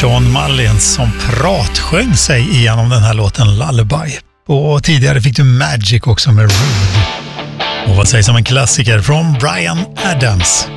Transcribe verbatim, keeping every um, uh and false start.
Sean Mullins som pratsjöng sig igenom den här låten Lullaby. Och tidigare fick du Magic också med Rude. Och vad sägs om en klassiker från Bryan Adams?